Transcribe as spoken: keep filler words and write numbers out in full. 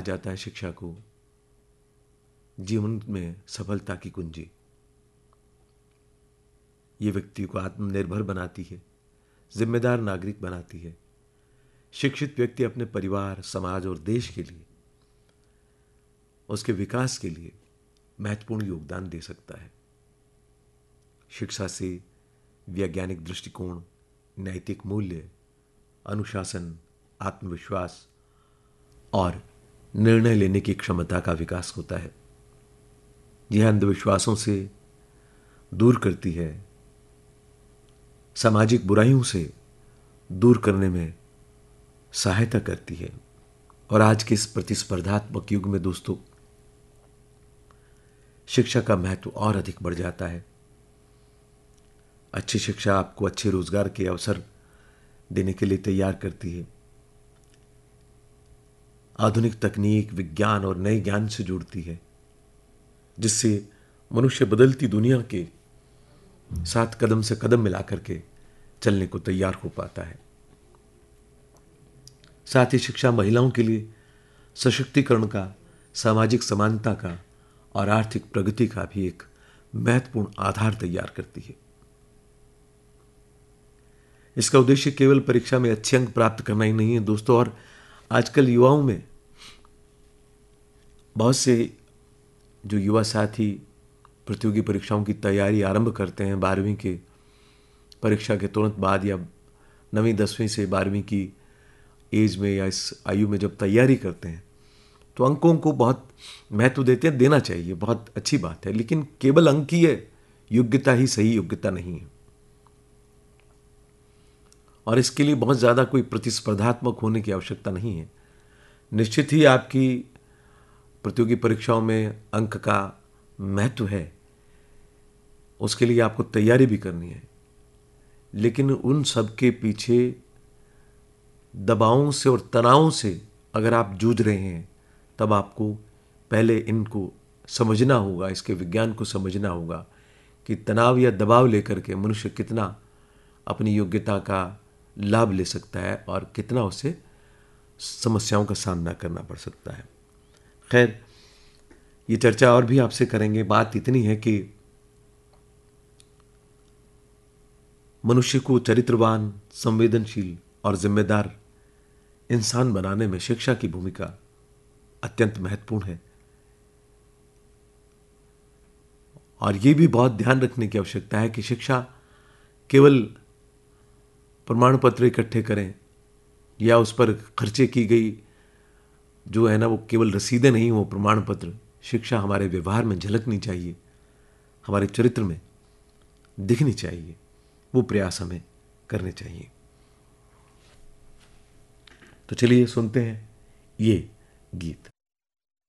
जाता है शिक्षा को जीवन में सफलता की कुंजी। ये व्यक्ति को आत्मनिर्भर बनाती है, जिम्मेदार नागरिक बनाती है। शिक्षित व्यक्ति अपने परिवार, समाज और देश के लिए, उसके विकास के लिए महत्वपूर्ण योगदान दे सकता है। शिक्षा से वैज्ञानिक दृष्टिकोण, नैतिक मूल्य, अनुशासन, आत्मविश्वास और निर्णय लेने की क्षमता का विकास होता है। यह अंधविश्वासों से दूर करती है, सामाजिक बुराइयों से दूर करने में सहायता करती है। और आज के इस प्रतिस्पर्धात्मक युग में दोस्तों, शिक्षा का महत्व और अधिक बढ़ जाता है। अच्छी शिक्षा आपको अच्छे रोजगार के अवसर देने के लिए तैयार करती है, आधुनिक तकनीक, विज्ञान और नए ज्ञान से जोड़ती है, जिससे मनुष्य बदलती दुनिया के साथ कदम से कदम मिलाकर के चलने को तैयार हो पाता है। साथ ही शिक्षा महिलाओं के लिए सशक्तिकरण का, सामाजिक समानता का और आर्थिक प्रगति का भी एक महत्वपूर्ण आधार तैयार करती है। इसका उद्देश्य केवल परीक्षा में अच्छे अंक प्राप्त करना ही नहीं है दोस्तों। और आजकल युवाओं में बहुत से जो युवा साथी प्रतियोगी परीक्षाओं की तैयारी आरंभ करते हैं बारहवीं के परीक्षा के तुरंत बाद, या नवीं दसवीं से बारहवीं की एज में या इस आयु में जब तैयारी करते हैं, तो अंकों को बहुत महत्व देते हैं। देना चाहिए, बहुत अच्छी बात है, लेकिन केवल अंकीय योग्यता ही सही योग्यता नहीं है। और इसके लिए बहुत ज़्यादा कोई प्रतिस्पर्धात्मक होने की आवश्यकता नहीं है। निश्चित ही आपकी प्रतियोगी परीक्षाओं में अंक का महत्व है, उसके लिए आपको तैयारी भी करनी है, लेकिन उन सब के पीछे दबावों से और तनावों से अगर आप जूझ रहे हैं, तब आपको पहले इनको समझना होगा, इसके विज्ञान को समझना होगा कि तनाव या दबाव लेकर के मनुष्य कितना अपनी योग्यता का लाभ ले सकता है और कितना उसे समस्याओं का सामना करना पड़ सकता है। खैर, ये चर्चा और भी आपसे करेंगे। बात इतनी है कि मनुष्य को चरित्रवान, संवेदनशील और जिम्मेदार इंसान बनाने में शिक्षा की भूमिका अत्यंत महत्वपूर्ण है। और यह भी बहुत ध्यान रखने की आवश्यकता है कि शिक्षा केवल प्रमाण पत्र इकट्ठे करें या उस पर खर्चे की गई जो है ना, वो केवल रसीदें नहीं, वो प्रमाण पत्र। शिक्षा हमारे व्यवहार में झलकनी चाहिए, हमारे चरित्र में दिखनी चाहिए। वो प्रयास हमें करने चाहिए। तो चलिए सुनते हैं ये गीत।